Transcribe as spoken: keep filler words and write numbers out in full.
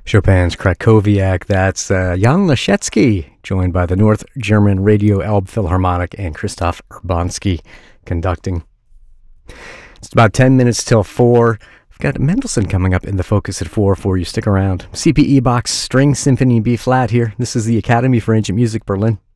Chopin's Krakowiak, that's uh, Jan Leschetsky, joined by the North German Radio Elbphilharmonic and Christoph Urbanski conducting. It's about ten minutes till four. We've got Mendelssohn coming up in the focus at four for you. Stick around. C P E Box String Symphony B flat here. This is the Academy for Ancient Music, Berlin.